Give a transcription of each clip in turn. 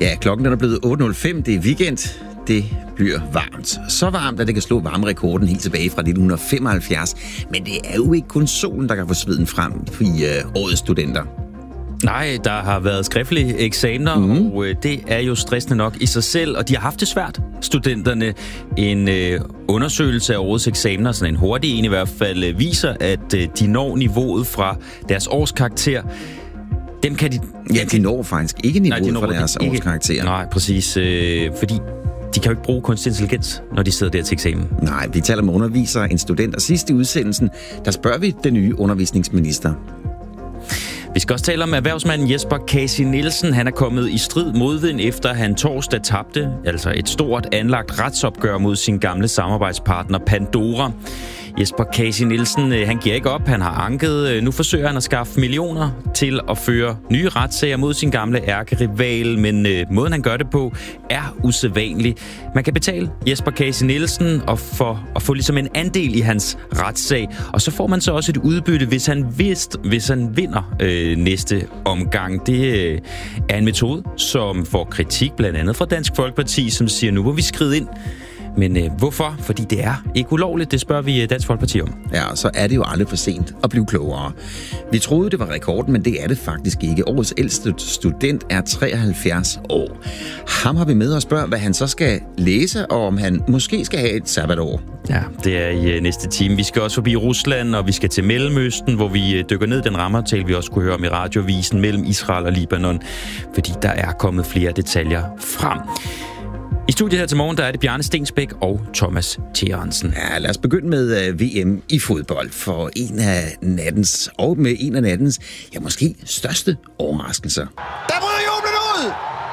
Ja, klokken er blevet 8.05. Det er weekend. Det bliver varmt. Så varmt, at det kan slå varmerekorden helt tilbage fra 1975. Men det er jo ikke kun solen, der kan få sveden frem i årets studenter. Nej, der har været skriftlige eksamener, og det er jo stressende nok i sig selv, og de har haft det svært, studenterne. En undersøgelse af årets eksamener, sådan en hurtig en i hvert fald, viser, at de når niveauet fra deres årskarakter. Dem kan de... Ja, de når faktisk ikke niveauet fra deres årskarakter. Nej, præcis, fordi de kan jo ikke bruge kunstig intelligens, når de sidder der til eksamen. Nej, vi taler med undervisere, en student, og sidst i udsendelsen, der spørger vi den nye undervisningsminister. Vi skal også tale om erhvervsmanden Jesper Kasi Nielsen. Han er kommet i strid modvind, efter han torsdag tabte, altså et stort anlagt retsopgør mod sin gamle samarbejdspartner Pandora. Jesper Kasi Nielsen, han giver ikke op, han har anket. Nu forsøger han at skaffe millioner til at føre nye retssager mod sin gamle ærkerival, men måden han gør det på er usædvanlig. Man kan betale Jesper Kasi Nielsen og for at få ligesom en andel i hans retssag, og så får man så også et udbytte, hvis han vinder næste omgang. Det er en metode, som får kritik blandt andet fra Dansk Folkeparti, som siger, nu må vi skride ind. Men hvorfor? Fordi det er ikke ulovligt, det spørger vi Dansk Folkeparti om. Ja, så er det jo aldrig for sent at blive klogere. Vi troede, det var rekorden, men det er det faktisk ikke. Årets ældste student er 73 år. Ham har vi med og spørger, hvad han så skal læse, og om han måske skal have et sabbatår. Ja, det er i næste time. Vi skal også forbi Rusland, og vi skal til Mellemøsten, hvor vi dykker ned i den rammeaftale, vi også kunne høre om i radiovisen mellem Israel og Libanon, fordi der er kommet flere detaljer frem. I studiet her til morgen, der er det Bjarne Stensbæk og Thomas Therrensen. Ja, lad os begynde med VM i fodbold for en af nattens, ja, måske største overraskelser. Der bryder jublen ud!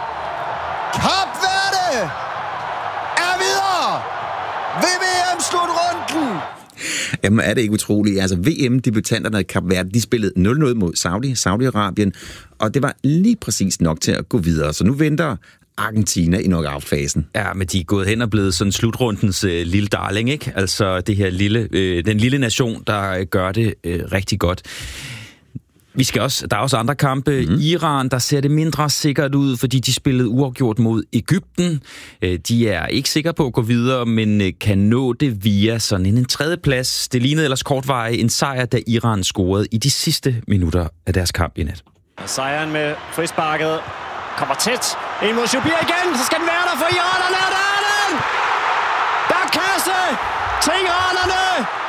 Kap Verde er videre ved VM-slutrunden! Jamen, er det ikke utroligt? Altså, VM-debutanterne i Kap Verde, de spillede 0-0 mod Saudi-Arabien, og det var lige præcis nok til at gå videre. Så nu venter Argentina i knockout-fasen. Ja, men de er gået hen og blevet sådan slutrundens lille darling, ikke? Altså det her den lille nation, der gør det rigtig godt. Der er også andre kampe. Iran, der ser det mindre sikkert ud, fordi de spillede uafgjort mod Egypten. De er ikke sikre på at gå videre, men kan nå det via sådan en tredjeplads. Det lignede ellers kortvarigt en sejr, da Iran scorede i de sidste minutter af deres kamp i nat. Sejren med frisparket kommer tæt ind mod Shubir igen, så skal den være der for iranerne, og der er den! Der er kasse til iranerne!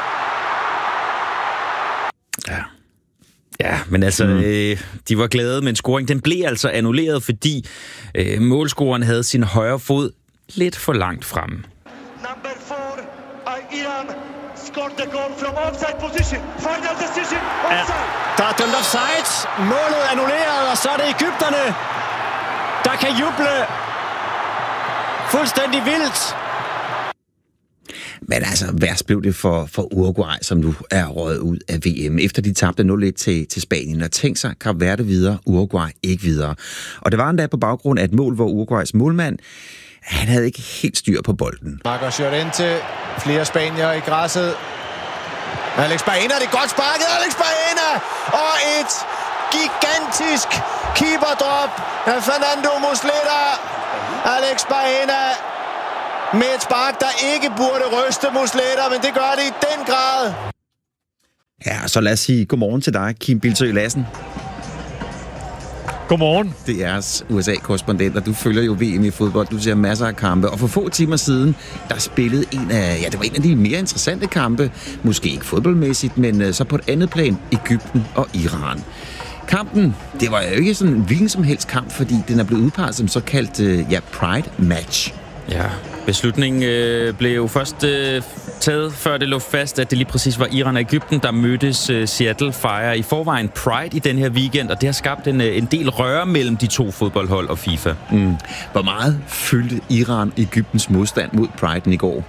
Ja, men altså, de var glade, men scoringen, den blev altså annulleret, fordi målscoreren havde sin højre fod lidt for langt fremme. Number 4, Iran scored the goal from offside position. Final decision, offside. Ja, der er dømt offside, målet annulleret, og så er det Egypterne, der kan juble fuldstændig vildt. Men altså, værst blev det for Uruguay, som nu er røget ud af VM, efter de tabte 0-1 til Spanien. Og tænk sig, Kap Verde videre, Uruguay ikke videre. Og det var endda på baggrund af et mål, hvor Uruguays målmand, han havde ikke helt styr på bolden. Marcos Llorente, flere spanier i græsset. Alex Baena, det er godt sparket, Alex Baena! Og et gigantisk keeperdrop af Fernando Muslera. Alex Baena med et spark, der ikke burde ryste Muslera, men det gør det i den grad. Ja, så lad os sige godmorgen til dig, Kim Bildsøe Lassen. Godmorgen. Det er jeres USA-korrespondent, og du følger jo VM i fodbold. Du ser masser af kampe, og for få timer siden, der spillede det var en af de mere interessante kampe. Måske ikke fodboldmæssigt, men så på et andet plan, Egypten og Iran. Kampen, det var jo ikke sådan en hvilken som helst kamp, fordi den er blevet udpeget som såkaldt Pride-match. Ja, beslutningen blev jo først taget, før det lå fast, at det lige præcis var Iran og Egypten, der mødtes. Seattle fejrer i forvejen Pride i den her weekend, og det har skabt en del røre mellem de to fodboldhold og FIFA. Hvor meget fyldte Iran Egyptens modstand mod Pride'en i går?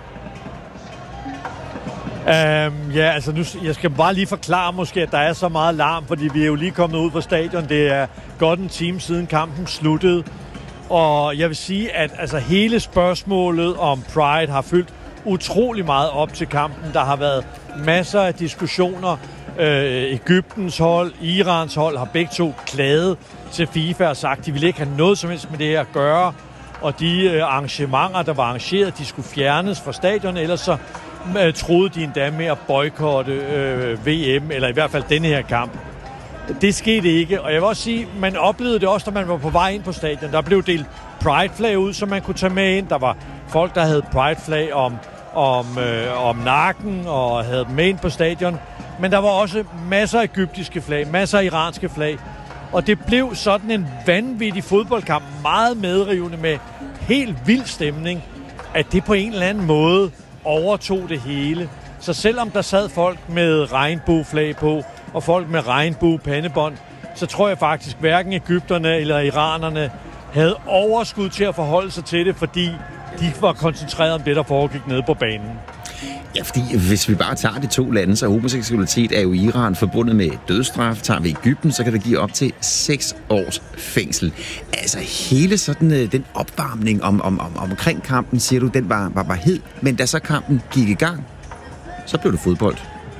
Jeg skal bare lige forklare måske, at der er så meget larm, fordi vi er jo lige kommet ud fra stadion. Det er godt en time siden kampen sluttede. Og jeg vil sige, at altså, hele spørgsmålet om Pride har fyldt utrolig meget op til kampen. Der har været masser af diskussioner Egyptens hold, Irans hold har begge to klaget til FIFA og sagt, at de ville ikke have noget som helst med det her at gøre, og de arrangementer, der var arrangeret, de skulle fjernes fra stadion, ellers så troede de endda med at boykotte VM, eller i hvert fald denne her kamp. Det skete ikke, og jeg vil også sige, man oplevede det også, da man var på vej ind på stadion. Der blev delt pride-flag ud, som man kunne tage med ind. Der var folk, der havde pride-flag om nakken og havde dem med ind på stadion. Men der var også masser af egyptiske flag, masser af iranske flag. Og det blev sådan en vanvittig fodboldkamp, meget medrivende med helt vild stemning, at det på en eller anden måde overtog det hele. Så selvom der sad folk med regnbueflag på, og folk med regnbue-pandebånd, så tror jeg faktisk, hverken egypterne eller iranerne havde overskud til at forholde sig til det, fordi de var koncentreret om det, der foregik nede på banen. Ja, fordi hvis vi bare tager de to lande, så homoseksualitet er jo i Iran forbundet med dødsstraf. Tager vi Egypten, så kan det give op til 6 års fængsel. Altså hele sådan den opvarmning omkring kampen, siger du, den var hed. Men da så kampen gik i gang, så blev det fodbold.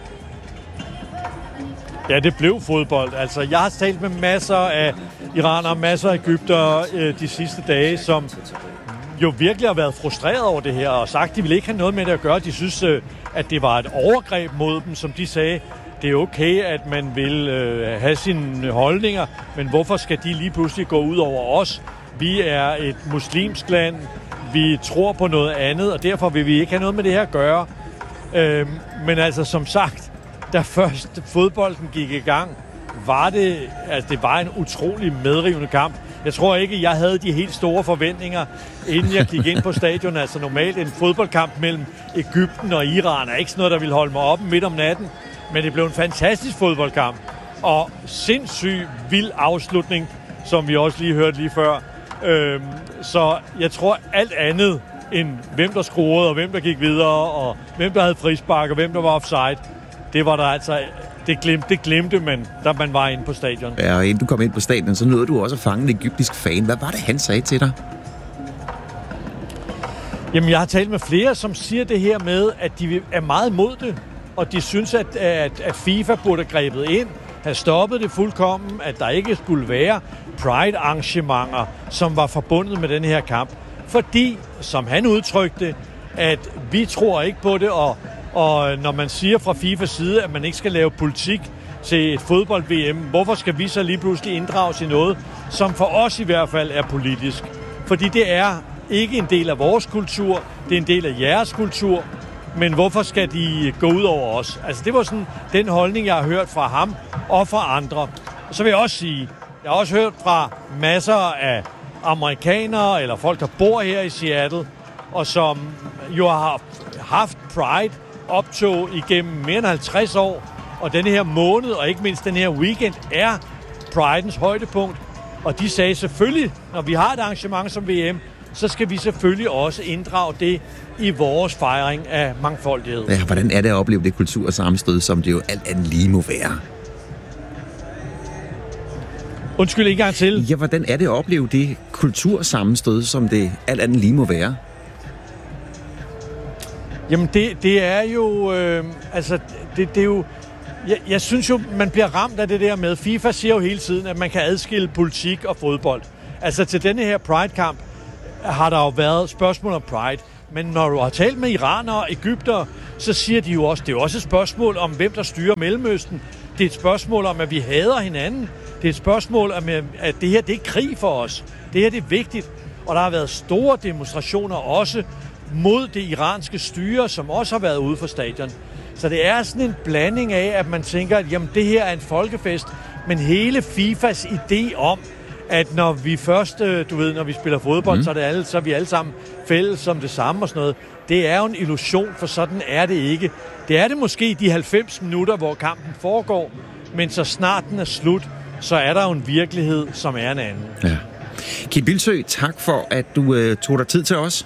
Ja, det blev fodbold. Altså, jeg har talt med masser af iranere, masser af egyptere de sidste dage, som jo virkelig har været frustreret over det her, og sagt, at de ville ikke have noget med det at gøre. De synes, at det var et overgreb mod dem, som de sagde. Det er okay, at man vil have sine holdninger, men hvorfor skal de lige pludselig gå ud over os? Vi er et muslimsk land, vi tror på noget andet, og derfor vil vi ikke have noget med det her at gøre. Men altså, som sagt, da først fodbolden gik i gang, var det var en utrolig medrivende kamp. Jeg tror ikke, jeg havde de helt store forventninger, inden jeg gik ind på stadion. Altså normalt en fodboldkamp mellem Egypten og Iran er ikke sådan noget, der ville holde mig oppe midt om natten. Men det blev en fantastisk fodboldkamp. Og sindssygt vild afslutning, som vi også lige hørte lige før. Så jeg tror alt andet end hvem der skruede, og hvem der gik videre, og hvem der havde frispark, og hvem der var offside. Det var der altså... Det glemte man, da man var inde på stadion. Ja, og inden du kom ind på stadion, så nåede du også at fange en egyptisk fan. Hvad var det, han sagde til dig? Jamen, jeg har talt med flere, som siger det her med, at de er meget imod det, og de synes, at FIFA burde have grebet ind, have stoppet det fuldkommen, at der ikke skulle være pride-arrangementer, som var forbundet med den her kamp. Fordi, som han udtrykte, at vi tror ikke på det, og når man siger fra FIFAs side, at man ikke skal lave politik til et fodbold-VM, hvorfor skal vi så lige pludselig inddrages i noget, som for os i hvert fald er politisk? Fordi det er ikke en del af vores kultur, det er en del af jeres kultur, men hvorfor skal de gå ud over os? Altså det var sådan den holdning, jeg har hørt fra ham og fra andre. Og så vil jeg også sige, jeg har også hørt fra masser af amerikanere eller folk, der bor her i Seattle, og som jo har haft Pride optog igennem mere end 50 år, og denne her måned, og ikke mindst den her weekend, er Pridens højdepunkt. Og de sagde selvfølgelig, når vi har et arrangement som VM, så skal vi selvfølgelig også inddrage det i vores fejring af mangfoldighed. Ja, hvordan er det at opleve det kultursammenstød, som det jo alt andet lige må være? Undskyld en gang til. Ja, hvordan er det at opleve det kultursammenstød, som det alt andet lige må være? Jamen, det er jo... det er jo... Jeg synes jo, man bliver ramt af det der med... FIFA siger jo hele tiden, at man kan adskille politik og fodbold. Altså, til denne her Pride-kamp har der jo været spørgsmål om Pride. Men når du har talt med iranere og egyptere, så siger de jo også, det er jo også et spørgsmål om, hvem der styrer Mellemøsten. Det er et spørgsmål om, at vi hader hinanden. Det er et spørgsmål om, at det her, det er krig for os. Det her, det er vigtigt. Og der har været store demonstrationer også mod det iranske styre, som også har været ude for stadion. Så det er sådan en blanding af, at man tænker, at jamen, det her er en folkefest, men hele FIFAs idé om, at når vi først, når vi spiller fodbold, så er vi alle sammen fælles som det samme og sådan noget. Det er jo en illusion, for sådan er det ikke. Det er det måske de 90 minutter, hvor kampen foregår, men så snart den er slut, så er der jo en virkelighed, som er en anden. Ja. Kim Bildsøe, tak for, at du tog dig tid til os.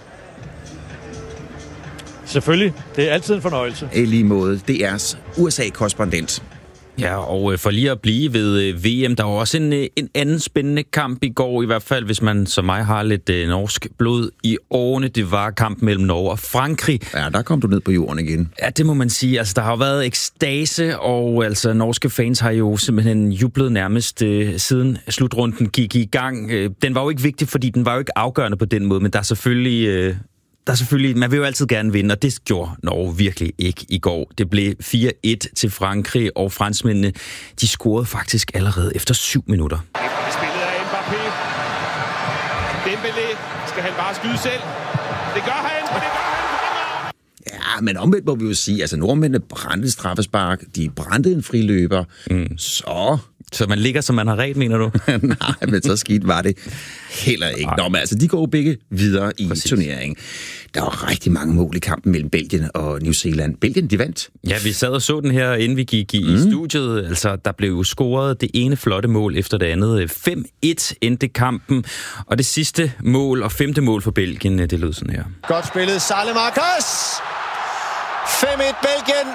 Selvfølgelig. Det er altid en fornøjelse. I lige måde. DR's USA-korrespondent. Ja, og for lige at blive ved VM, der var også en anden spændende kamp i går, i hvert fald hvis man som mig har lidt norsk blod i årene. Det var kampen mellem Norge og Frankrig. Ja, der kom du ned på jorden igen. Ja, det må man sige. Altså, der har jo været ekstase, og altså norske fans har jo simpelthen jublet nærmest siden slutrunden gik i gang. Den var jo ikke vigtig, fordi den var jo ikke afgørende på den måde, men der er selvfølgelig... man vil jo altid gerne vinde, og det gjorde Norge virkelig ikke i går. Det blev 4-1 til Frankrig, og franskmændene, de scorede faktisk allerede efter 7 minutter. Spillet af Mbappé. Dembélé, skal han bare skyde selv? Det gør han, og det gør han! Ja, men omvendt må vi jo sige, altså nordmændene brændte straffespark, de brændte en friløber, Så man ligger, som man har ret, mener du? Nej, men så skidt var det heller ikke. Nå, men altså, de går begge videre i turneringen. Der var rigtig mange mål i kampen mellem Belgien og New Zealand. Belgien, de vandt. Ja, vi sad og så den her, inden vi gik i studiet. Altså, der blev scoret det ene flotte mål efter det andet. 5-1 endte kampen, og det sidste mål og 5. mål for Belgien, det lød sådan her. Godt spillet, Salemakas! 5-1 Belgien.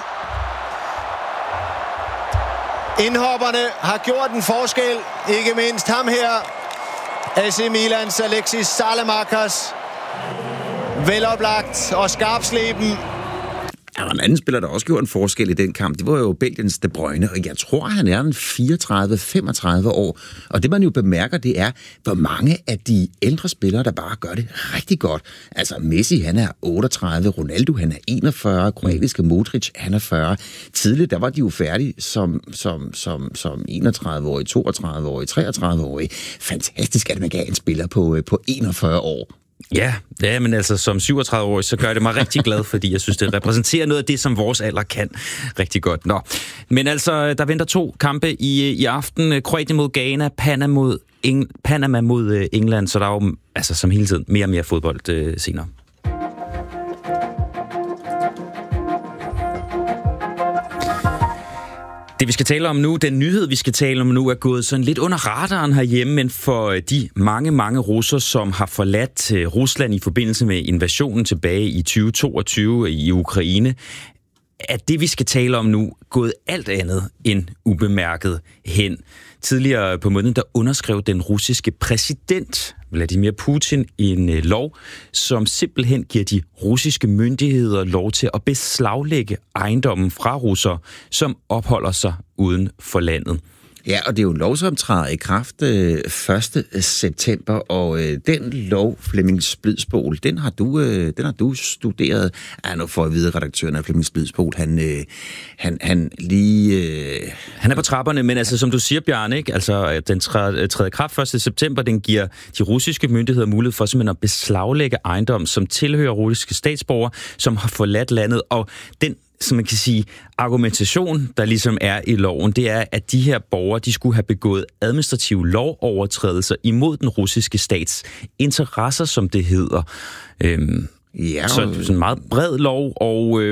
Indhopperne har gjort en forskel, ikke mindst ham her, AC Milans Alexis Salemakas. Veloplagt og skarpsleben. Der var en anden spiller, der også gjorde en forskel i den kamp. Det var jo Belgiens De Bruyne, og jeg tror, han er en 34-35 år. Og det, man jo bemærker, det er, hvor mange af de ældre spillere, der bare gør det rigtig godt. Altså, Messi, han er 38, Ronaldo, han er 41, kroatiske Modric, han er 40. Tidligt, der var de jo færdige som 31-årige, 32-årige, 33-årige. Fantastisk, at man kan have en spiller på 41 år. Ja, men altså som 37-årig, så gør det mig rigtig glad, fordi jeg synes, det repræsenterer noget af det, som vores alder kan rigtig godt. Nå. Men altså, der venter 2 kampe i aften. Kroatien mod Ghana, Panama mod England, så der er jo altså, som hele tiden mere og mere fodbold senere. Det vi skal tale om nu, den nyhed vi skal tale om nu, er gået sådan lidt under radaren herhjemme, men for de mange russer, som har forladt Rusland i forbindelse med invasionen tilbage i 2022 i Ukraine, er det vi skal tale om nu gået alt andet end ubemærket hen. Tidligere på måneden, der underskrev den russiske præsident Vladimir Putin en lov, som simpelthen giver de russiske myndigheder lov til at beslaglægge ejendommen fra russere, som opholder sig uden for landet. Ja, og det er jo en lov, som træder i kraft 1. september, og den lov, Flemming Splidsbol, den har du studeret. Nu får jeg vide, redaktøren af Flemming Splidsbol, han er på trapperne, men altså som du siger, Bjarne, ikke? Altså den træder i kraft 1. september, den giver de russiske myndigheder mulighed for simpelthen at beslaglægge ejendom, som tilhører russiske statsborgere, som har forladt landet, og den, som man kan sige, argumentation, der ligesom er i loven, det er, at de her borgere, de skulle have begået administrative lovovertrædelser imod den russiske stats interesser, som det hedder. Så det er sådan en meget bred lov, og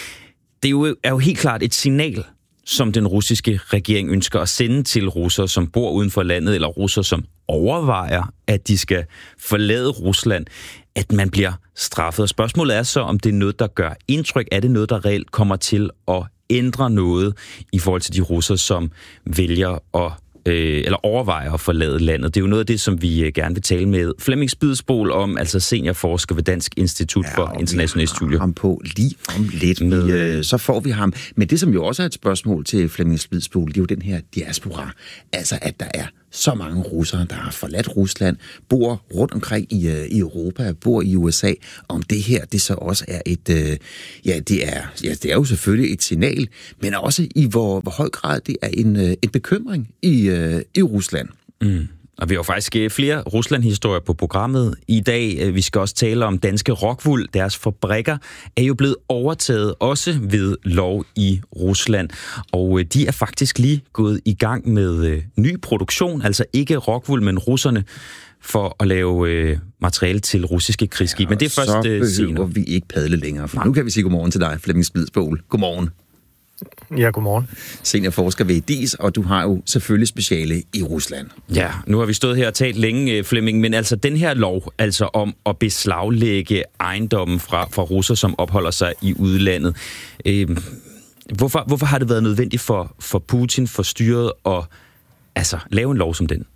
det er jo helt klart et signal, som den russiske regering ønsker at sende til russere, som bor uden for landet, eller russere, som overvejer, at de skal forlade Rusland, at man bliver straffet. Og spørgsmålet er så, om det er noget, der gør indtryk. Er det noget, der reelt kommer til at ændre noget i forhold til de russere, som vælger at eller overvejer at forlade landet? Det er jo noget af det, som vi gerne vil tale med Flemming Splidsbol om, altså seniorforsker ved Dansk Institut for Internationale Studier. Ham på lige om lidt. Så får vi ham. Men det, som jo også er et spørgsmål til Flemming Splidsbol, det er jo den her diaspora. Altså, at der er så mange russere, der har forladt Rusland, bor rundt omkring i Europa, bor i USA. Om det her, det så også er et, det er jo selvfølgelig et signal, men også i hvor høj grad det er en bekymring i Rusland. Mm. Og vi har faktisk flere Rusland-historier på programmet i dag. Vi skal også tale om danske Rockwool. Deres fabrikker er jo blevet overtaget også ved lov i Rusland. Og de er faktisk lige gået i gang med ny produktion. Altså ikke Rockwool, men russerne, for at lave materiale til russiske krigsskib. Men det er først senere. Så behøver vi ikke padle længere, for nu kan vi sige godmorgen til dig, Flemming Splidsbol. Godmorgen. Ja, godmorgen. Seniorforsker ved DIS, og du har jo selvfølgelig speciale i Rusland. Ja, nu har vi stået her og talt længe, Flemming, men altså den her lov, altså om at beslaglægge ejendommen fra russer, som opholder sig i udlandet. Hvorfor har det været nødvendigt for Putin, for styret, at lave en lov som den?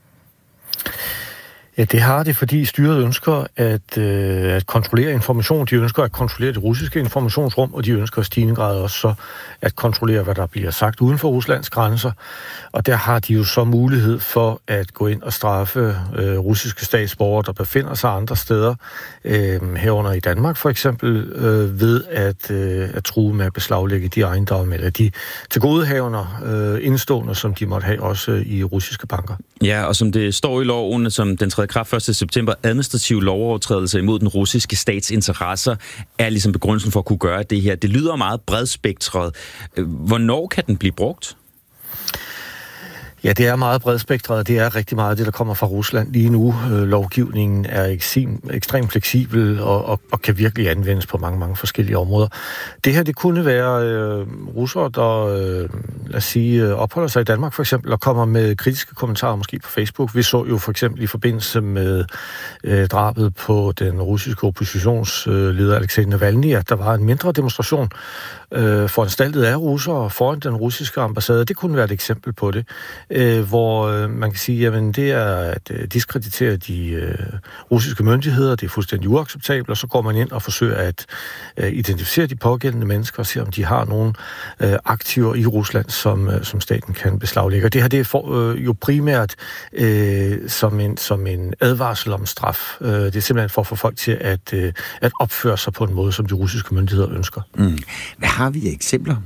Ja, det har det, fordi styret ønsker at kontrollere information. De ønsker at kontrollere det russiske informationsrum, og de ønsker i stigende grad også så at kontrollere, hvad der bliver sagt uden for Ruslands grænser. Og der har de jo så mulighed for at gå ind og straffe russiske statsborgere, der befinder sig andre steder, herunder i Danmark for eksempel, ved at true med at beslaglægge de ejendomme, eller de tilgodehavender indstående, som de måtte have også i russiske banker. Ja, og som det står i loven, som den træder kraft 1. september, administrativ lovovertrædelse imod den russiske stats interesser, er ligesom begrundelsen for at kunne gøre det her. Det lyder meget bredspektret. Hvornår kan den blive brugt? Ja, det er meget bredspektret. Det er rigtig meget det, der kommer fra Rusland lige nu. Lovgivningen er ekstremt fleksibel og kan virkelig anvendes på mange, mange forskellige områder. Det her, det kunne være russere, der, lad os sige, opholder sig i Danmark for eksempel, og kommer med kritiske kommentarer måske på Facebook. Vi så jo for eksempel i forbindelse med drabet på den russiske oppositionsleder Alexei Navalny, at der var en mindre demonstration foranstaltet af russere foran den russiske ambassade. Det kunne være et eksempel på det, hvor man kan sige, jamen det er at diskreditere de russiske myndigheder, det er fuldstændig uacceptabelt, og så går man ind og forsøger at identificere de pågældende mennesker og se, om de har nogle aktiver i Rusland, som staten kan beslaglægge. Og det her, det er jo primært som en advarsel om straf. Det er simpelthen for at få folk til at opføre sig på en måde, som de russiske myndigheder ønsker. Hvad har vi af eksempler?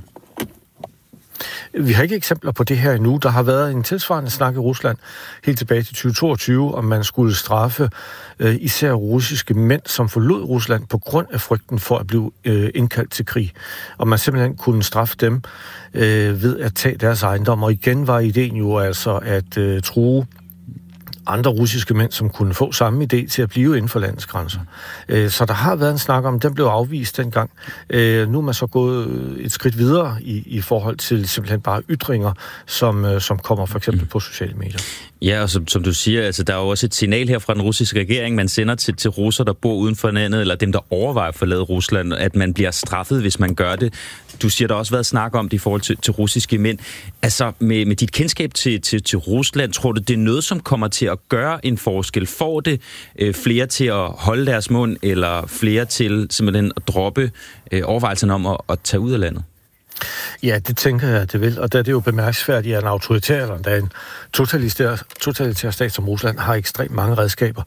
Vi har ikke eksempler på det her endnu. Der har været en tilsvarende snak i Rusland helt tilbage til 2022, om man skulle straffe især russiske mænd, som forlod Rusland på grund af frygten for at blive indkaldt til krig. Og man simpelthen kunne straffe dem ved at tage deres ejendom. Og igen var ideen jo altså at true andre russiske mænd, som kunne få samme idé til at blive inden for landets grænser. Så der har været en snak om, den blev afvist dengang. Nu er man så gået et skridt videre i forhold til simpelthen bare ytringer, som kommer for eksempel på sociale medier. Ja, og som du siger, altså, der er jo også et signal her fra den russiske regering, man sender til russere, der bor uden for landet, eller dem, der overvejer at forlade Rusland, at man bliver straffet, hvis man gør det. Du siger, der har også været snak om det i forhold til russiske mænd. Altså, med dit kendskab til Rusland, tror du, det er noget, som kommer til at gøre en forskel? Får det flere til at holde deres mund, eller flere til simpelthen at droppe overvejelserne om at tage ud af landet? Ja, det tænker jeg, det vil. Og der er det jo bemærkelsesværdigt, at en autoritær eller endda en totalitær stat som Rusland har ekstremt mange redskaber,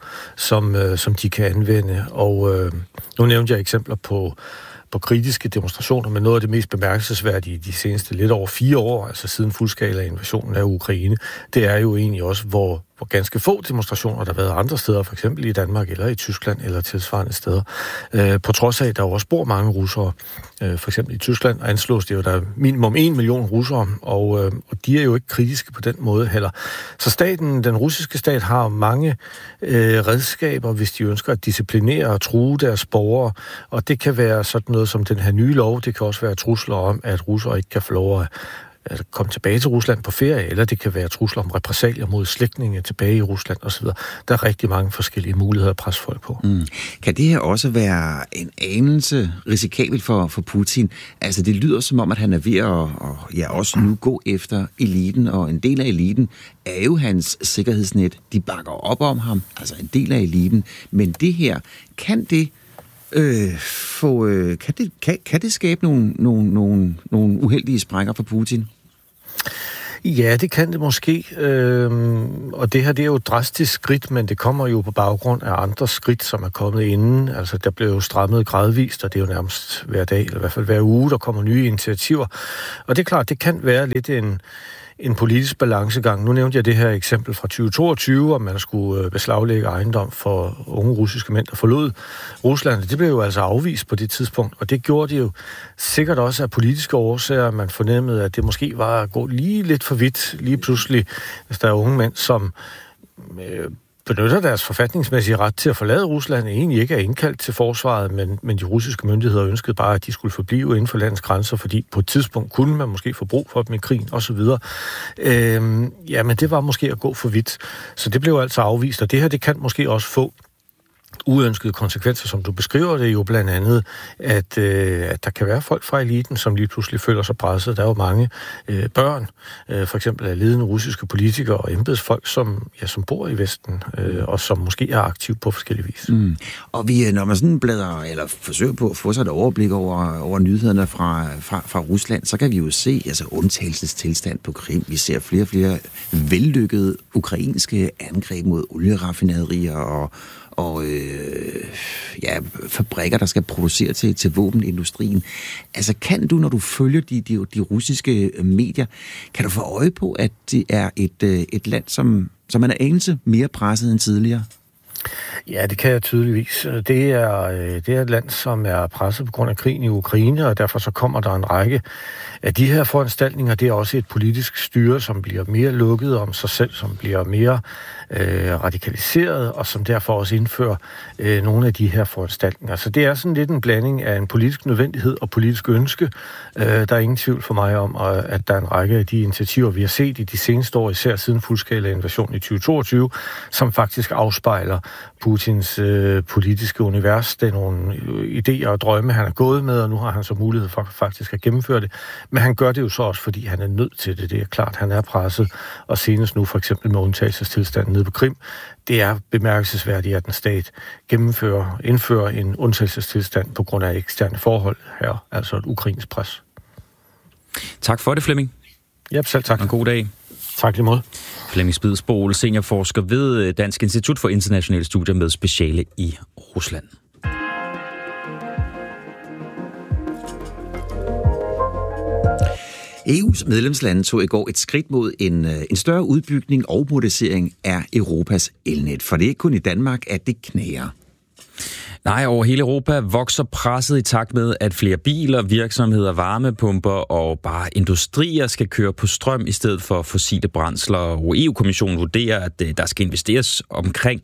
som de kan anvende. Og nu nævnte jeg eksempler på kritiske demonstrationer, men noget af det mest bemærkelsesværdige de seneste lidt over 4 år, altså siden fuldskala invasionen af Ukraine, det er jo egentlig også, hvor ganske få demonstrationer, der har været andre steder, for eksempel i Danmark eller i Tyskland eller tilsvarende steder. På trods af, at der også bor mange russere, for eksempel i Tyskland, anslås det jo, der er minimum 1 million russere, og de er jo ikke kritiske på den måde heller. Så den russiske stat har mange redskaber, hvis de ønsker at disciplinere og true deres borgere, og det kan være sådan noget som den her nye lov, det kan også være trusler om, at russere ikke kan få lov at komme tilbage til Rusland på ferie, eller det kan være trusler om repressalier mod slægtninge tilbage i Rusland osv. Der er rigtig mange forskellige muligheder at presse folk på. Kan det her også være en anelse risikabelt for Putin? Altså, det lyder som om, at han er ved at også nu gå efter eliten, og en del af eliten er jo hans sikkerhedsnet. De bakker op om ham, altså en del af eliten. Men det her, kan det kan det skabe nogle uheldige sprækker for Putin? Ja, det kan det måske. Og det her, det er jo et drastisk skridt, men det kommer jo på baggrund af andre skridt, som er kommet inden. Altså, der blev jo strammet gradvist, og det er jo nærmest hver dag, eller i hvert fald hver uge, der kommer nye initiativer. Og det er klart, det kan være lidt en politisk balancegang. Nu nævnte jeg det her eksempel fra 2022, om man skulle beslaglægge ejendom for unge russiske mænd, der forlod Rusland. Det blev jo altså afvist på det tidspunkt, og det gjorde de jo sikkert også af politiske årsager. Man fornemmede, at det måske var at gå lige lidt for vidt, lige pludselig, hvis der er unge mænd, som benytter deres forfatningsmæssige ret til at forlade Rusland, egentlig ikke er indkaldt til forsvaret, men de russiske myndigheder ønskede bare, at de skulle forblive inden for landets grænser, fordi på et tidspunkt kunne man måske få brug for dem i krigen osv. Men det var måske at gå for vidt. Så det blev altså afvist, og det her, det kan måske også få uønskede konsekvenser, som du beskriver det, jo blandt andet, at der kan være folk fra eliten, som lige pludselig føler sig presset. Der er jo mange børn, for eksempel af ledende russiske politikere og embedsfolk, som bor i Vesten, og som måske er aktive på forskellige vis. Og når man sådan bladrer, eller forsøger på at få sig et overblik over nyhederne fra Rusland, så kan vi jo se undtagelsestilstand på Krim. Vi ser flere og flere vellykkede ukrainske angreb mod olieraffinaderier og fabrikker, der skal producere til våbenindustrien. Altså, kan du, når du følger de russiske medier, kan du få øje på, at det er et land, som man er anelse mere presset end tidligere? Ja, det kan jeg tydeligvis. Det er et land, som er presset på grund af krigen i Ukraine, og derfor så kommer der en række af de her foranstaltninger. Det er også et politisk styre, som bliver mere lukket om sig selv, som bliver mere radikaliseret, og som derfor også indfører nogle af de her foranstaltninger. Så det er sådan lidt en blanding af en politisk nødvendighed og politisk ønske. Der er ingen tvivl for mig om, at der er en række af de initiativer, vi har set i de seneste år, især siden fuldskala invasion i 2022, som faktisk afspejler Putins politiske univers. Det er nogle idéer og drømme, han er gået med, og nu har han så mulighed for faktisk at gennemføre det. Men han gør det jo så også, fordi han er nødt til det. Det er klart, han er presset, og senest nu for eksempel med undtagelsestilstanden nede på Krim. Det er bemærkelsesværdigt, at en stat indfører en undtagelsestilstand på grund af eksterne forhold her, altså et ukrainsk pres. Tak for det, Flemming. Ja, selv tak. Og god dag. Tak lige måde. Flemming Spidsbol, seniorforsker ved Dansk Institut for Internationale Studier med speciale i Rusland. EU's medlemslande tog i går et skridt mod en større udbygning og modernisering af Europas elnet. For det er ikke kun i Danmark, at det knærer. Nej, over hele Europa vokser presset i takt med, at flere biler, virksomheder, varmepumper og bare industrier skal køre på strøm i stedet for fossile brændsler. Og EU-kommissionen vurderer, at der skal investeres omkring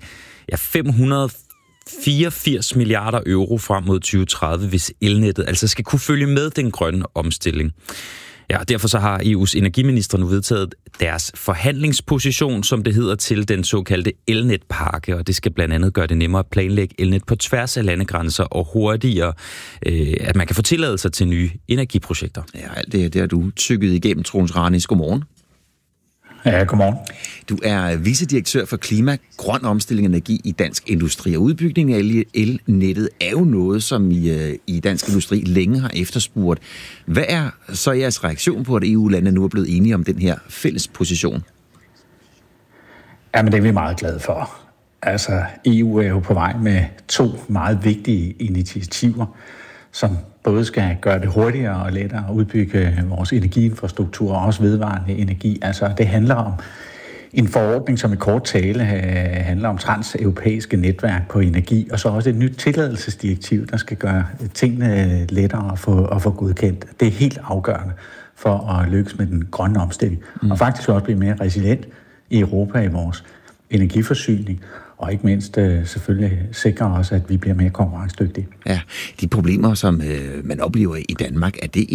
584 milliarder euro frem mod 2030, hvis elnettet altså skal kunne følge med den grønne omstilling. Ja, derfor så har EU's energiminister nu vedtaget deres forhandlingsposition, som det hedder, til den såkaldte elnetpakke, og det skal blandt andet gøre det nemmere at planlægge elnet på tværs af landegrænser og hurtigere, at man kan få tilladelse til nye energiprojekter. Ja, alt det har du tykket igennem, Troels Ranis. Godmorgen. Ja, godmorgen. Du er vicedirektør for klima, grøn omstilling og energi i Dansk Industri, og udbygningen af elnettet er jo noget, som i Dansk Industri længe har efterspurgt. Hvad er så jeres reaktion på, at EU-landene nu er blevet enige om den her fælles position? Jamen, det er vi meget glade for. Altså, EU er jo på vej med 2 meget vigtige initiativer, som både skal gøre det hurtigere og lettere at udbygge vores energiinfrastruktur og også vedvarende energi. Altså, det handler om en forordning, som i kort tale handler om transeuropæiske netværk på energi, og så også et nyt tilladelsesdirektiv, der skal gøre tingene lettere at få godkendt. Det er helt afgørende for at lykkes med den grønne omstilling, og faktisk også blive mere resilient i Europa i vores energiforsyning, og ikke mindst selvfølgelig sikre os, at vi bliver mere konkurrencedygtige. Ja, de problemer, som man oplever i Danmark, er det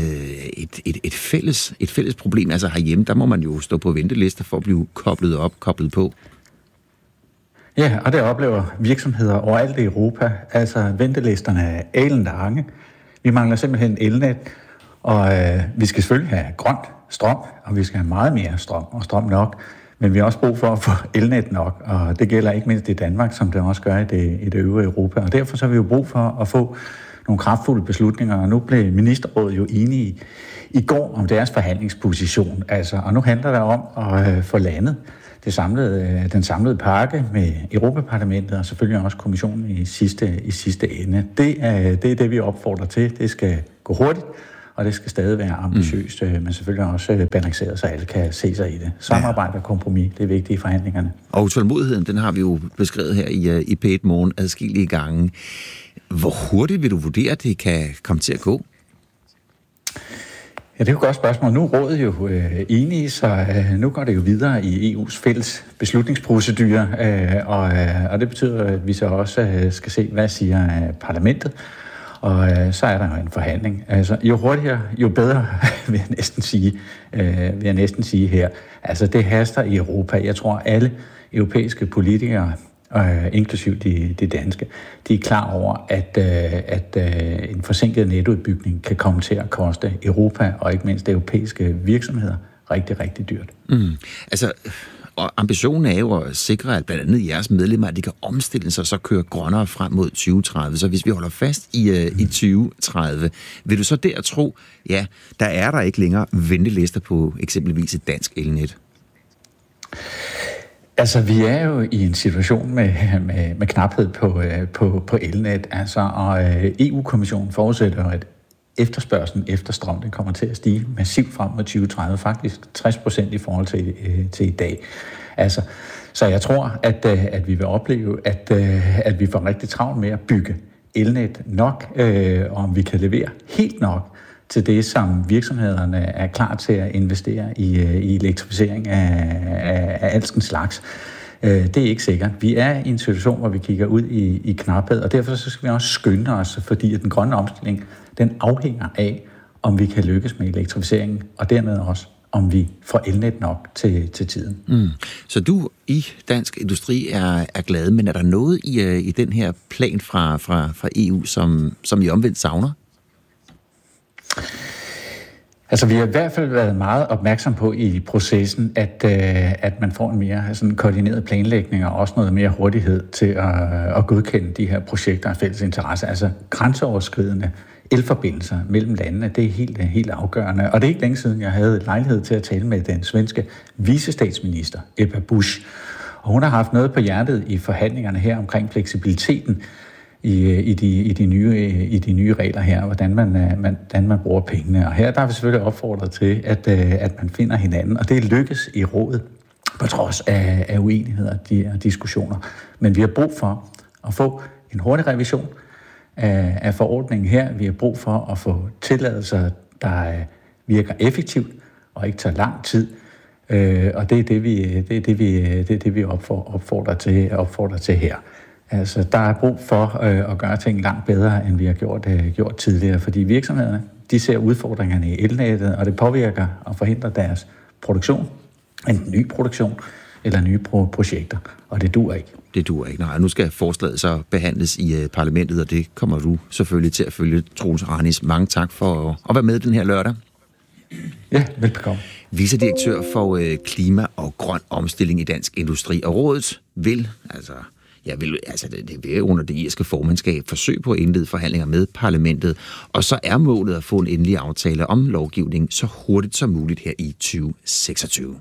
et fælles problem? Altså herhjemme, der må man jo stå på ventelister for at blive koblet på. Ja, og det oplever virksomheder overalt i Europa. Altså ventelisterne er alenlange. Vi mangler simpelthen elnet, og vi skal selvfølgelig have grønt strøm, og vi skal have meget mere strøm, og strøm nok. Men vi har også brug for at få elnet nok, og det gælder ikke mindst i Danmark, som det også gør i det øvrige Europa. Og derfor så har vi jo brug for at få nogle kraftfulde beslutninger, og nu blev ministerrådet jo enige i går om deres forhandlingsposition. Altså, og nu handler det om at få landet den samlede pakke med Europaparlamentet og selvfølgelig også kommissionen i sidste ende. Det er det, vi opfordrer til. Det skal gå hurtigt, og det skal stadig være ambitiøst, men selvfølgelig også balanceret, så alle kan se sig i det. Samarbejde og kompromis, det er vigtigt i forhandlingerne. Og utålmodigheden, den har vi jo beskrevet her i P1 Morgen adskillige gange. Hvor hurtigt vil du vurdere, at det kan komme til at gå? Ja, det er jo et godt spørgsmål. Nu er rådet jo enige, så nu går det jo videre i EU's fælles beslutningsprocedure, og det betyder, at vi så også skal se, hvad siger parlamentet. Og så er der jo en forhandling. Altså, jo hurtigere, jo bedre, vil jeg næsten sige her. Altså, det haster i Europa. Jeg tror, alle europæiske politikere inklusiv de danske, de er klar over, at en forsinket netudbygning kan komme til at koste Europa og ikke mindst europæiske virksomheder rigtig, rigtig dyrt. Altså, og ambitionen er jo at sikre, at blandt andet jeres medlemmer, at de kan omstille sig og så køre grønnere frem mod 2030. Så hvis vi holder fast i 2030, vil du så der tro, ja, der er der ikke længere ventelister på eksempelvis et dansk elnet? Altså, vi er jo i en situation med knaphed på elnet, altså, og EU-kommissionen forudsætter, at efterspørgselen efter strøm, den kommer til at stige massivt frem mod 2030, faktisk 60% i forhold til i dag. Altså, så jeg tror, at vi vil opleve, at vi får rigtig travlt med at bygge elnet nok, og om vi kan levere helt nok til det, som virksomhederne er klar til at investere i elektrificering af alskens slags. Det er ikke sikkert. Vi er i en situation, hvor vi kigger ud i knaphed, og derfor så skal vi også skynde os, fordi at den grønne omstilling, den afhænger af, om vi kan lykkes med elektrificeringen, og dermed også, om vi får elnet nok til tiden. Så du i Dansk Industri er glade, men er der noget i den her plan fra EU, som I omvendt savner? Altså, vi har i hvert fald været meget opmærksom på i processen, at man får en mere sådan koordineret planlægning og også noget mere hurtighed til at godkende de her projekter af fælles interesse. Altså, grænseoverskridende elforbindelser mellem landene, det er helt afgørende. Og det er ikke længe siden, jeg havde lejlighed til at tale med den svenske vicestatsminister, Ebba Busch. Og hun har haft noget på hjertet i forhandlingerne her omkring fleksibiliteten i de nye regler her, hvordan man bruger pengene. Og her der er vi selvfølgelig opfordret til, at man finder hinanden, og det lykkes i rådet, på trods af uenigheder og diskussioner. Men vi har brug for at få en hurtig revision af forordningen her. Vi har brug for at få tilladelser, der virker effektivt og ikke tager lang tid. Og det er det, vi opfordrer til her. Altså, der er brug for at gøre ting langt bedre, end vi har gjort tidligere, fordi virksomhederne, de ser udfordringerne i elnettet, og det påvirker og forhindrer deres produktion, enten ny produktion eller nye projekter, og det duer ikke. Det duer ikke. Nej, nu skal forslaget så behandles i parlamentet, og det kommer du selvfølgelig til at følge. Troels Ranis, mange tak for at være med den her lørdag. Ja, velbekomme. Vicedirektør for klima og grøn omstilling i Dansk Industri, og rådet vil, det vil under det irske formandskab forsøge på at indlede forhandlinger med parlamentet, og så er målet at få en endelig aftale om lovgivning så hurtigt som muligt her i 2026.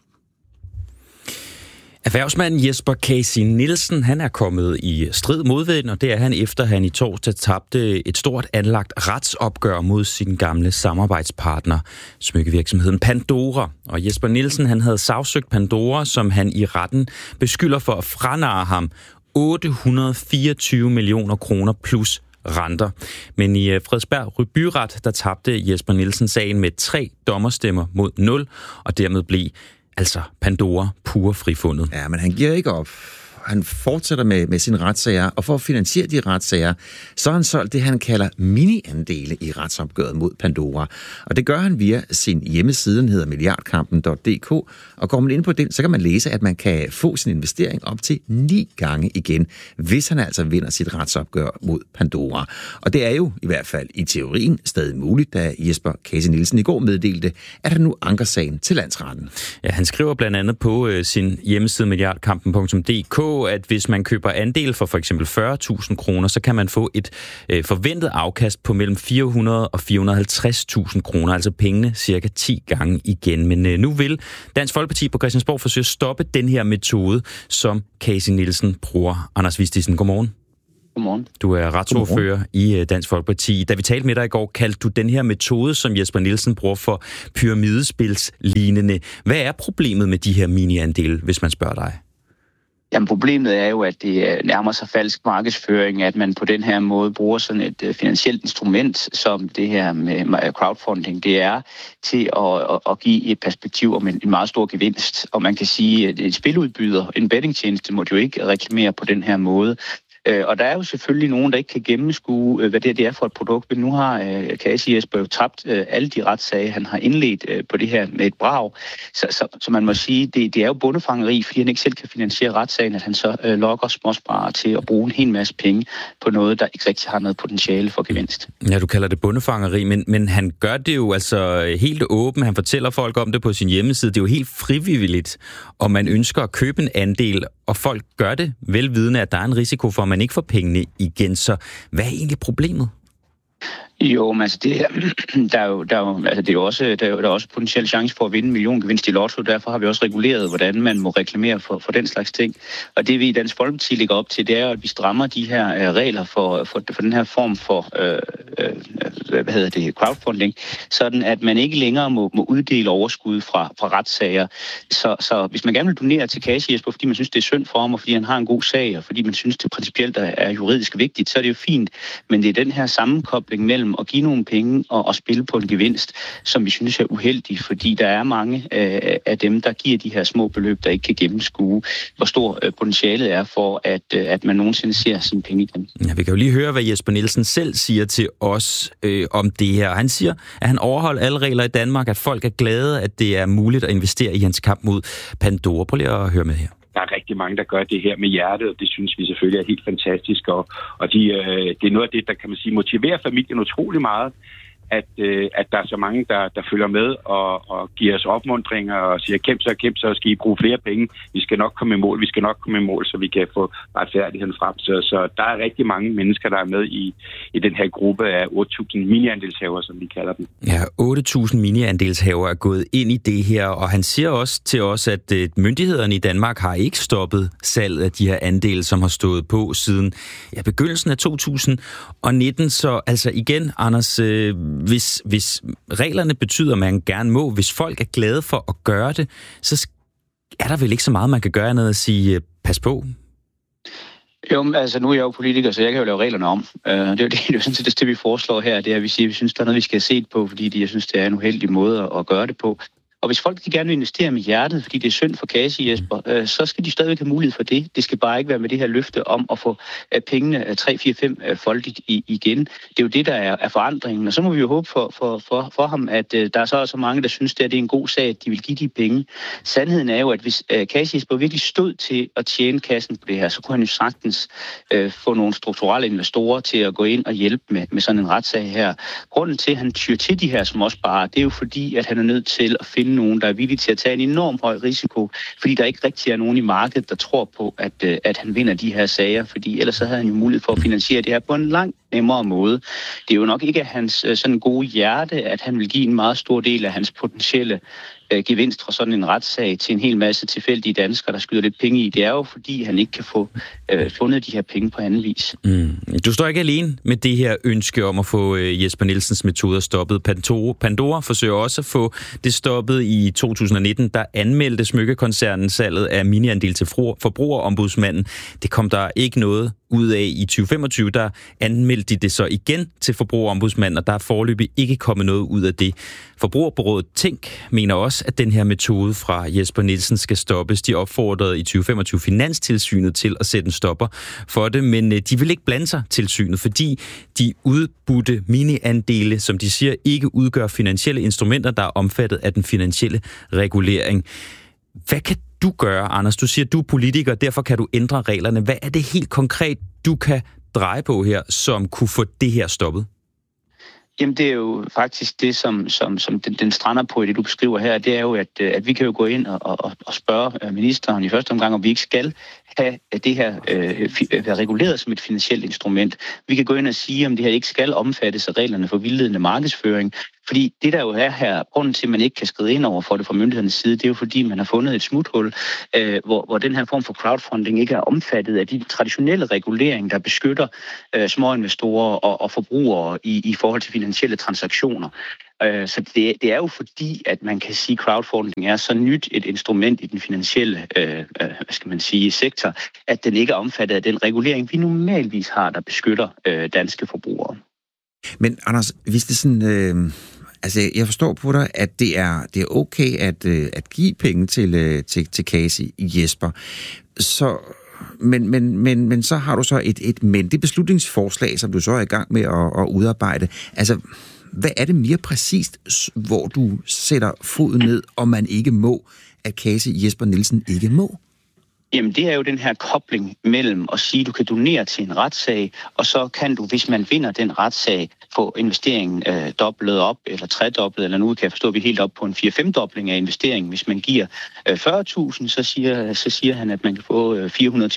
Erhvervsmanden Jesper Casey Nielsen, han er kommet i strid modvind, og det er han efter, han i torsdag tabte et stort anlagt retsopgør mod sin gamle samarbejdspartner, smykkevirksomheden Pandora. Og Jesper Nielsen, han havde sagsøgt Pandora, som han i retten beskylder for at franarre ham 824 millioner kroner plus renter. Men i Frederiksberg byret, der tabte Jesper Nielsen sagen med 3 dommerstemmer mod 0, og dermed blev altså Pandora pure frifundet. Ja, men han giver ikke op. Han fortsætter med sine retssager, og for at finansiere de retssager, så har han solgt det, han kalder mini-andele i retsopgøret mod Pandora. Og det gør han via sin hjemmeside, den hedder milliardkampen.dk, og går man ind på den, så kan man læse, at man kan få sin investering op til 9 gange igen, hvis han altså vinder sit retsopgør mod Pandora. Og det er jo i hvert fald i teorien stadig muligt, da Jesper Casey Nielsen i går meddelte, at han nu anker sagen til landsretten. Ja, han skriver blandt andet på sin hjemmeside milliardkampen.dk, at hvis man køber andel for eksempel 40.000 kroner, så kan man få et forventet afkast på mellem 400 og 450.000 kroner, altså pengene cirka 10 gange igen. Men nu vil Dansk Folkeparti på Christiansborg forsøge at stoppe den her metode, som Casey Nielsen bruger. Anders Vistisen, godmorgen. Godmorgen. Du er retsordfører i Dansk Folkeparti. Da vi talte med dig i går, kaldte du den her metode, som Jesper Nielsen bruger, for pyramidespilslignende. Hvad er problemet med de her mini-andele, hvis man spørger dig? Jamen, problemet er jo, at det nærmer sig falsk markedsføring, at man på den her måde bruger sådan et finansielt instrument, som det her med crowdfunding, det er til at give et perspektiv om en meget stor gevinst. Og man kan sige, at en spiludbyder, en bettingtjeneste, må jo ikke reklamere på den her måde. Og der er jo selvfølgelig nogen, der ikke kan gennemskue, hvad det er for et produkt. Men nu har Kasi Jesper jo tabt alle de retssager, han har indledt på det her med et brag. Så man må sige, det er jo bondefangeri, fordi han ikke selv kan finansiere retssagen, at han så lokker småsparere til at bruge en hel masse penge på noget, der ikke rigtig har noget potentiale for gevinst. Ja, du kalder det bondefangeri, men han gør det jo altså helt åbent. Han fortæller folk om det på sin hjemmeside. Det er jo helt frivilligt, og man ønsker at købe en andel, og folk gør det velvidende, at der er en risiko for, at man ikke får pengene igen. Så hvad er egentlig problemet? Jo, men altså der er jo også potentiel chance for at vinde en milliongevinst i lotto. Derfor har vi også reguleret, hvordan man må reklamere for den slags ting. Og det vi i Dansk Folkeparti lægger op til, det er, at vi strammer de her regler for den her form for crowdfunding, sådan at man ikke længere må uddele overskud fra retssager. Så hvis man gerne vil donere til Kasi Jesper, fordi man synes, det er synd for ham, og fordi han har en god sag, og fordi man synes, det principielt er juridisk vigtigt, så er det jo fint. Men det er den her sammenkobling mellem at give nogle penge og spille på en gevinst, som vi synes er uheldig, fordi der er mange af dem, der giver de her små beløb, der ikke kan gennemskue, hvor stor potentialet er for, at man nogensinde ser sine penge i dem. Ja, vi kan jo lige høre, hvad Jesper Nielsen selv siger til os om det her. Han siger, at han overholder alle regler i Danmark, at folk er glade, at det er muligt at investere i hans kamp mod Pandora. Prøv lige at høre med her. Der er rigtig mange, der gør det her med hjertet, og det synes vi selvfølgelig er helt fantastisk. Og det er noget af det, der kan man sige motiverer familien utrolig meget, at der er så mange, der følger med og giver os opmuntringer og siger, kæmp så, skal I bruge flere penge. Vi skal nok komme i mål, så vi kan få retfærdigheden frem. Så der er rigtig mange mennesker, der er med i den her gruppe af 8.000 mini-andelshaver, som vi kalder dem. Ja, 8.000 mini-andelshaver er gået ind i det her, og han siger også til os, at myndighederne i Danmark har ikke stoppet salget af de her andele, som har stået på siden begyndelsen af 2019. Så altså igen, Anders, hvis reglerne betyder, at man gerne må, hvis folk er glade for at gøre det, så er der vel ikke så meget, man kan gøre andet at sige, pas på? Jo, altså nu er jeg jo politiker, så jeg kan jo lave reglerne om. Det er jo sådan set det, vi foreslår her, det er, at vi siger, at vi synes, der er noget, vi skal have set på, fordi jeg synes, det er en uheldig måde at gøre det på. Og hvis folk gerne vil investere med hjertet, fordi det er synd for Kasi Jesper, så skal de stadigvæk have mulighed for det. Det skal bare ikke være med det her løfte om at få pengene 3-4-5-foldigt igen. Det er jo det, der er forandringen. Og så må vi jo håbe for ham, at der er så mange, der synes, det er en god sag, at de vil give de penge. Sandheden er jo, at hvis Kasi Jesper virkelig stod til at tjene kassen på det her, så kunne han jo sagtens få nogle strukturelle investorer til at gå ind og hjælpe med sådan en retssag her. Grunden til, at han tyr til de her småsparere, det er jo fordi, at han er nødt til at finde nogen, der er villige til at tage en enorm høj risiko, fordi der ikke rigtig er nogen i markedet, der tror på, at han vinder de her sager, fordi ellers så havde han jo mulighed for at finansiere det her på en langt nemmere måde. Det er jo nok ikke hans sådan gode hjerte, at han vil give en meget stor del af hans potentielle gevinst fra sådan en retssag til en hel masse tilfældige danskere, der skyder lidt penge i. Det er jo fordi, han ikke kan få fundet de her penge på anden vis. Du står ikke alene med det her ønske om at få Jesper Nielsens metoder stoppet. Pandora forsøger også at få det stoppet i 2019. Der anmeldte smykkekoncernen salget af miniandel til Forbrugerombudsmanden. Det kom der ikke noget ud af i 2025. Der anmeldte de det så igen til Forbrugerombudsmanden, og der er foreløbig ikke kommet noget ud af det. Forbrugerbureauet Tænk mener også, at den her metode fra Jesper Nielsen skal stoppes. De opfordrede i 2025 Finanstilsynet til at sætte en stopper for det, men de vil ikke blande sig tilsynet, fordi de udbudte mini-andele, som de siger, ikke udgør finansielle instrumenter, der er omfattet af den finansielle regulering. Hvad kan du gøre, Anders? Du siger, at du er politiker, derfor kan du ændre reglerne. Hvad er det helt konkret, du kan dreje på her, som kunne få det her stoppet? Jamen, det er jo faktisk det, som den strander på i det, du beskriver her. Det er jo, at vi kan jo gå ind og spørge ministeren i første omgang, om vi ikke skal have det her være reguleret som et finansielt instrument. Vi kan gå ind og sige, om det her ikke skal omfattes af reglerne for vildledende markedsføring. Fordi det, der jo er her, grunden til, at man ikke kan skride ind over for det fra myndighedernes side, det er jo fordi, man har fundet et smuthul, hvor den her form for crowdfunding ikke er omfattet af de traditionelle reguleringer, der beskytter små investorer og forbrugere i forhold til finansielle transaktioner. Så det er jo fordi, at man kan sige, at crowdfunding er så nyt et instrument i den finansielle sektor, at den ikke er omfattet af den regulering, vi normalvis har, der beskytter danske forbrugere. Men Anders, hvis det sådan... jeg forstår på dig, at det er okay at give penge til Kasi Jesper. Så Men så har du så et beslutningsforslag, som du så er i gang med at udarbejde. Altså, hvad er det mere præcist, hvor du sætter foden ned, og man ikke må, at Kasi Jesper Nielsen ikke må? Jamen, det er jo den her kobling mellem at sige, at du kan donere til en retssag, og så kan du, hvis man vinder den retssag, få investeringen dobblet op, eller tredoblet, eller nu kan jeg forstå, at vi er helt op på en 4-5-dobling af investeringen. Hvis man giver 40.000, så siger han, at man kan få 400-450.000.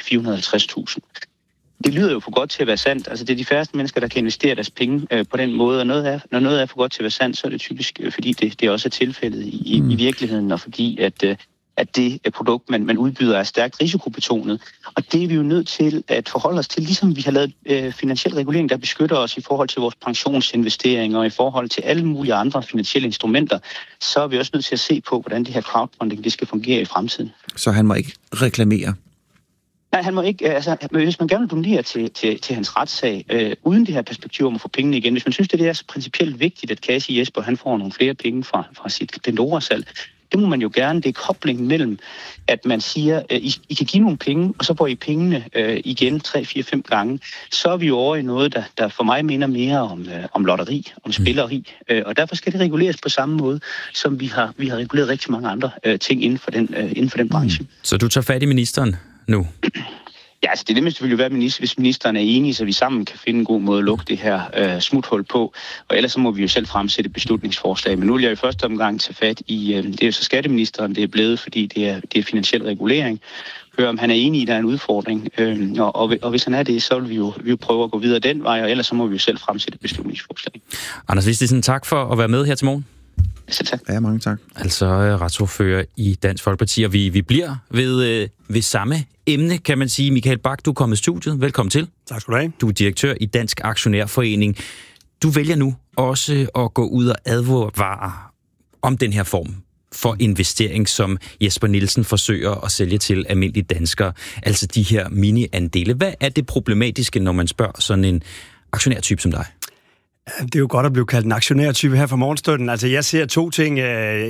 Det lyder jo for godt til at være sandt. Altså, det er de færreste mennesker, der kan investere deres penge på den måde, og når noget er for godt til at være sandt, så er det typisk, fordi det også er tilfældet i virkeligheden, og fordi at det produkt, man udbyder, er stærkt risikobetonet. Og det er vi jo nødt til at forholde os til, ligesom vi har lavet finansiel regulering, der beskytter os i forhold til vores pensionsinvesteringer og i forhold til alle mulige andre finansielle instrumenter, så er vi også nødt til at se på, hvordan det her crowdfunding det skal fungere i fremtiden. Så han må ikke reklamere? Nej, han må ikke. Altså, hvis man gerne vil donere til hans retssag, uden det her perspektiv om at få pengene igen, hvis man synes, det er så principielt vigtigt, at Kasi Jesper han får nogle flere penge fra sit Pandora-salg, det må man jo gerne. Det er koblingen mellem, at man siger, I kan give nogle penge, og så får I pengene igen 3-4-5 gange. Så er vi jo over i noget, der for mig minder mere om lotteri, om spilleri. Og derfor skal det reguleres på samme måde, som vi har reguleret rigtig mange andre ting inden for den branche. Så du tager fat i ministeren nu? Ja, altså det nemmeste vil jo være, hvis ministeren er enige, så vi sammen kan finde en god måde at lukke det her smuthul på. Og ellers så må vi jo selv fremsætte et beslutningsforslag. Men nu vil jeg i første omgang tage fat i, det er jo så skatteministeren, det er blevet, fordi det er finansiel regulering. Hør om han er enig i, at der er en udfordring. Og hvis han er det, så vil vi jo prøve at gå videre den vej, og ellers så må vi jo selv fremsætte et beslutningsforslag. Anders Vistisen, tak for at være med her til morgen. Tak. Ja, mange tak. Altså retsordfører i Dansk Folkeparti, og vi bliver ved samme emne, kan man sige. Michael Bak, du er kommet i studiet. Velkommen til. Tak skal du have. Du er direktør i Dansk Aktionærforening. Du vælger nu også at gå ud og advare om den her form for investering, som Jesper Nielsen forsøger at sælge til almindelige danskere. Altså de her mini-andele. Hvad er det problematiske, når man spørger sådan en aktionærtype som dig? Det er jo godt at blive kaldt en aktionærtype her fra morgenstunden. Altså, jeg ser to ting.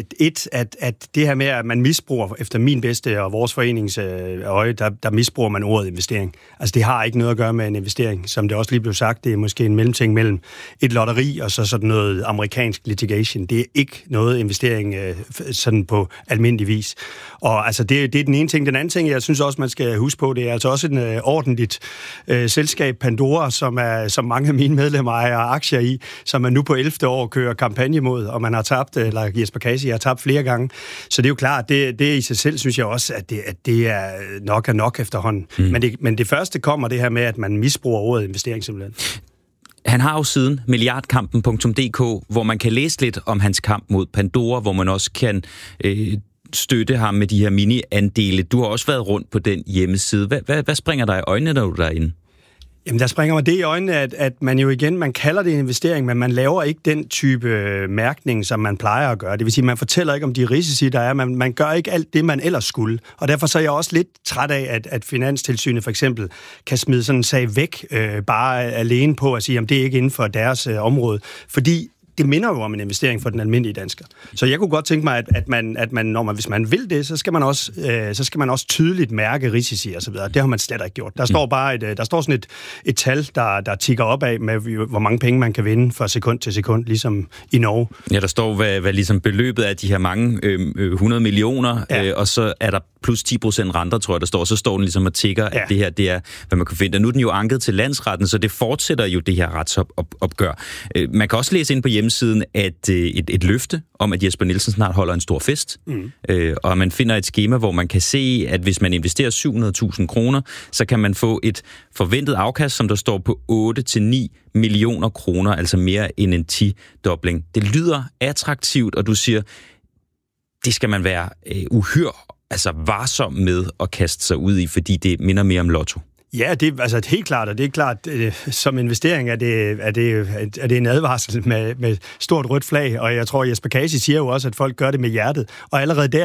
At det her med, at man misbruger, efter min bedste og vores forenings øje, der misbruger man ordet investering. Altså, det har ikke noget at gøre med en investering. Som det også lige blev sagt, det er måske en mellemting mellem et lotteri og så sådan noget amerikansk litigation. Det er ikke noget investering sådan på almindelig vis. Og altså, det er den ene ting. Den anden ting, jeg synes også, man skal huske på, det er altså også en ordentligt selskab, Pandora, som mange af mine medlemmer ejer aktier i, som man nu på 11. år kører kampagne mod, og man har tabt, eller Jesper Kasi har tabt flere gange. Så det er jo klart, det i sig selv, synes jeg også, at det er nok efterhånden. Men det første kommer det her med, at man misbruger ordet investering simpelthen. Han har jo siden milliardkampen.dk, hvor man kan læse lidt om hans kamp mod Pandora, hvor man også kan støtte ham med de her mini-andele. Du har også været rundt på den hjemmeside. Hvad springer dig i øjnene, når du er derinde? Jamen, der springer mig det i øjnene, at man jo igen, man kalder det en investering, men man laver ikke den type mærkning, som man plejer at gøre. Det vil sige, man fortæller ikke om de risici, der er. Man gør ikke alt det, man ellers skulle. Og derfor så er jeg også lidt træt af, at Finanstilsynet for eksempel kan smide sådan en sag væk, bare alene på at sige, at det er ikke inden for deres område. Fordi det minder jo om en investering for den almindelige dansker. Så jeg kunne godt tænke mig, at man hvis man vil det, så skal man også tydeligt mærke risici og så videre. Det har man slet ikke gjort. Der står bare der står sådan et tal, der tikker op af med hvor mange penge man kan vinde fra sekund til sekund, ligesom i Norge. Ja, der står hvad ligesom beløbet af de her mange 100 millioner, ja. Og så er der plus 10% renter, tror jeg, der står. Så står den ligesom og tikker, at det her, det er, hvad man kan finde. Og nu er den jo anket til landsretten, så det fortsætter jo det her retsopgør. Man kan også læse ind på hjemmesiden, at et løfte om, at Jesper Nielsen snart holder en stor fest. Og man finder et skema, hvor man kan se, at hvis man investerer 700.000 kroner, så kan man få et forventet afkast, som der står på 8-9 millioner kroner, altså mere end en 10-dobling. Det lyder attraktivt, og du siger, det skal man være varsom med at kaste sig ud i, fordi det minder mere om lotto. Ja, det er altså helt klart, og det er klart, som investering er det en advarsel med stort rødt flag, og jeg tror, Jesper Kasi siger jo også, at folk gør det med hjertet, og allerede der